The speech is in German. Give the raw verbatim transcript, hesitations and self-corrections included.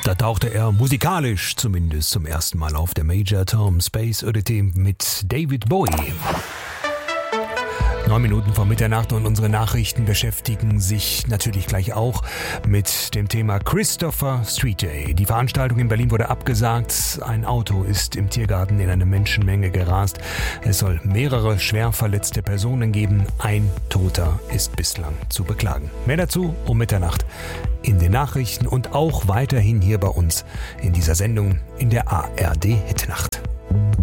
Da tauchte er musikalisch zumindest zum ersten Mal auf, der Major Tom Space Oddity mit David Bowie. Neun Minuten vor Mitternacht und unsere Nachrichten beschäftigen sich natürlich gleich auch mit dem Thema Christopher Street Day. Die Veranstaltung in Berlin wurde abgesagt. Ein Auto ist im Tiergarten in eine Menschenmenge gerast. Es soll mehrere schwer verletzte Personen geben. Ein Toter ist bislang zu beklagen. Mehr dazu um Mitternacht in den Nachrichten und auch weiterhin hier bei uns in dieser Sendung in der A R D Hitnacht.